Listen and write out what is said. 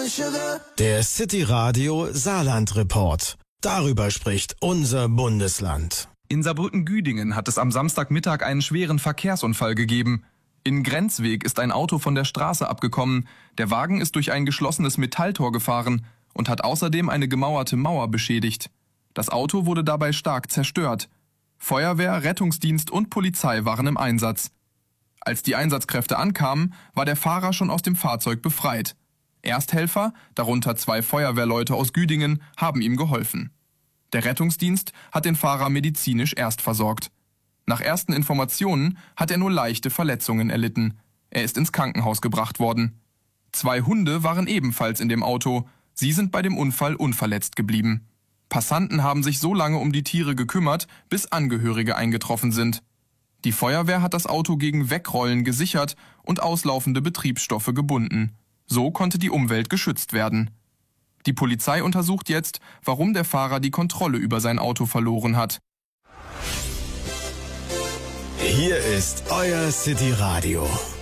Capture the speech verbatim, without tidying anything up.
Der City Radio Saarland Report. Darüber spricht unser Bundesland. In Saarbrücken-Güdingen hat es am Samstagmittag einen schweren Verkehrsunfall gegeben. In Grenzweg ist ein Auto von der Straße abgekommen. Der Wagen ist durch ein geschlossenes Metalltor gefahren und hat außerdem eine gemauerte Mauer beschädigt. Das Auto wurde dabei stark zerstört. Feuerwehr, Rettungsdienst und Polizei waren im Einsatz. Als die Einsatzkräfte ankamen, war der Fahrer schon aus dem Fahrzeug befreit. Ersthelfer, darunter zwei Feuerwehrleute aus Güdingen, haben ihm geholfen. Der Rettungsdienst hat den Fahrer medizinisch erst versorgt. Nach ersten Informationen hat er nur leichte Verletzungen erlitten. Er ist ins Krankenhaus gebracht worden. Zwei Hunde waren ebenfalls in dem Auto. Sie sind bei dem Unfall unverletzt geblieben. Passanten haben sich so lange um die Tiere gekümmert, bis Angehörige eingetroffen sind. Die Feuerwehr hat das Auto gegen Wegrollen gesichert und auslaufende Betriebsstoffe gebunden. So konnte die Umwelt geschützt werden. Die Polizei untersucht jetzt, warum der Fahrer die Kontrolle über sein Auto verloren hat. Hier ist euer City Radio.